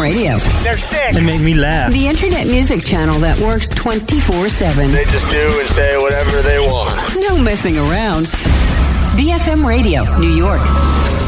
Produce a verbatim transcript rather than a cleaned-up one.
Radio. They're sick. They make me laugh. The internet music channel that works twenty-four seven. They just do and say whatever they want. No messing around. B F M Radio, New York.